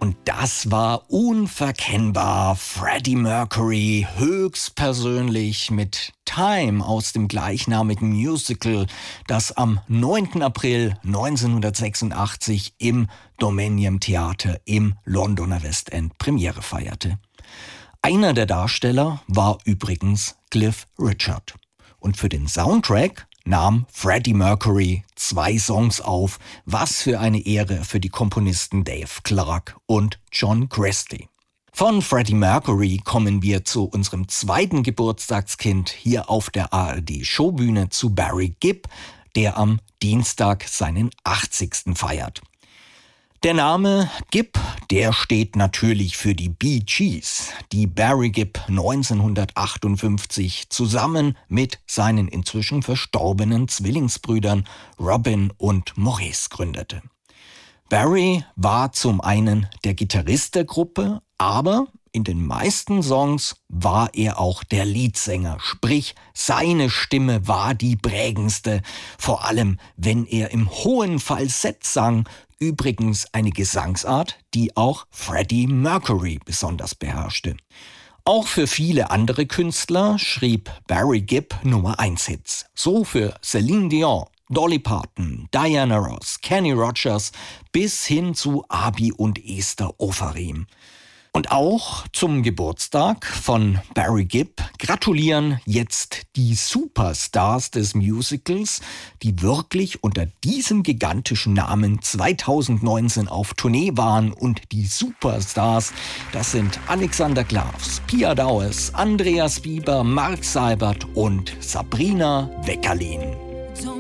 Und das war unverkennbar Freddie Mercury höchstpersönlich mit Time aus dem gleichnamigen Musical, das am 9. April 1986 im Dominion Theater im Londoner West End Premiere feierte. Einer der Darsteller war übrigens Cliff Richard. Und für den Soundtrack nahm Freddie Mercury 2 Songs auf. Was für eine Ehre für die Komponisten Dave Clark und John Christie. Von Freddie Mercury kommen wir zu unserem zweiten Geburtstagskind hier auf der ARD-Showbühne, zu Barry Gibb, der am Dienstag seinen 80. feiert. Der Name Gibb, der steht natürlich für die Bee Gees, die Barry Gibb 1958 zusammen mit seinen inzwischen verstorbenen Zwillingsbrüdern Robin und Maurice gründete. Barry war zum einen der Gitarrist der Gruppe, aber in den meisten Songs war er auch der Leadsänger, sprich seine Stimme war die prägendste, vor allem wenn er im hohen Falsett sang, übrigens eine Gesangsart, die auch Freddie Mercury besonders beherrschte. Auch für viele andere Künstler schrieb Barry Gibb Nummer-1-Hits, so für Celine Dion, Dolly Parton, Diana Ross, Kenny Rogers bis hin zu Abi und Esther Ofarim. Und auch zum Geburtstag von Barry Gibb gratulieren jetzt die Superstars des Musicals, die wirklich unter diesem gigantischen Namen 2019 auf Tournee waren. Und die Superstars, das sind Alexander Klavs, Pia Dawes, Andreas Bieber, Mark Seibert und Sabrina Weckerlin.